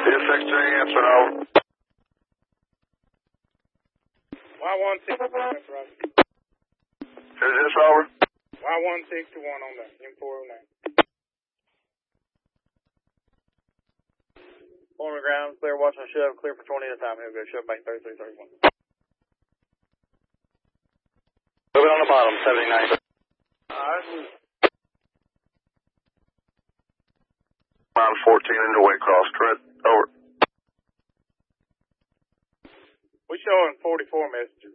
CSX3 answer, over. Y161, Is this over? Y161 on that, M409. Former ground, clear, watch and shove, clear for 20 at a time. He'll go shove bank 3331. Moving on the bottom, 79. Alright. Around 14 into Waycross, correct? Over. We showing 44 messages.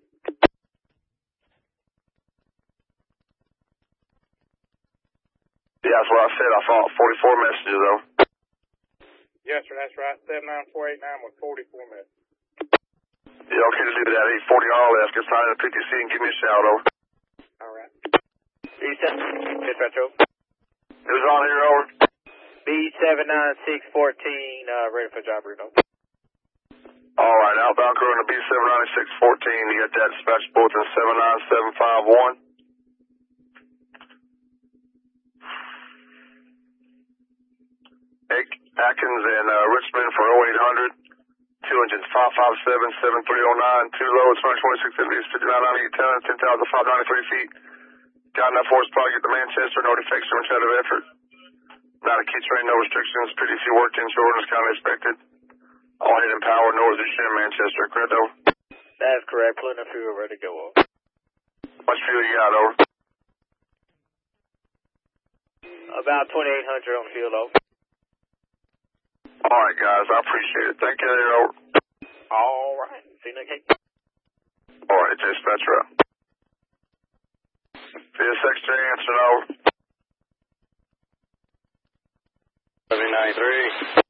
Yeah, that's what I said. I saw 44 messages, though. Yes, sir, that's right. 79489 with 44 messages. Yeah, okay to do that. 840 RLS. Get signed in the PTC and give me a shout, over. Alright. B7, Petro. Who's on here, over? B79614, ready for job, Bruno. Alright, outbound crew in the B79614. You got that dispatch bulletin 79751. Atkins and Richmond for 0800. Two engines, 557, 7309. Two loads, 126 LDs, 5998 tons, 10,593 feet. Got enough horsepower to get to Manchester. No defects, no incentive effort. Not a key train, no restrictions. PDC worked in short as kind of expected. All head and power, no resistance in Manchester. Correct, over? That's correct. Plenty of fuel ready to go, over. Much fuel you got, over? About 2,800 on the fuel, over. Alright, guys, I appreciate it. Thank you, there, over. Alright. See you next week. Alright, dispatch up. CSX3 answer, over. 793.